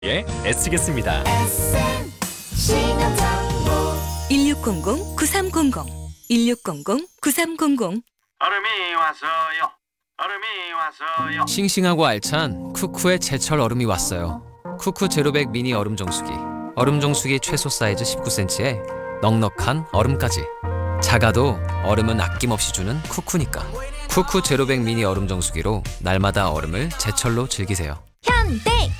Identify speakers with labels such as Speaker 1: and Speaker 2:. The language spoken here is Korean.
Speaker 1: 예, 애쓰겠습니다.
Speaker 2: 1600-9300 1600-9300
Speaker 3: 얼음이 왔어요. 얼음이 왔어요.
Speaker 4: 싱싱하고 알찬 쿠쿠의 제철 얼음이 왔어요. 쿠쿠 제로백 미니 얼음 정수기. 얼음 정수기 최소 사이즈 19cm에 넉넉한 얼음까지. 작아도 얼음은 아낌없이 주는 쿠쿠니까. 쿠쿠 제로백 미니 얼음 정수기로 날마다 얼음을 제철로 즐기세요.
Speaker 2: 현대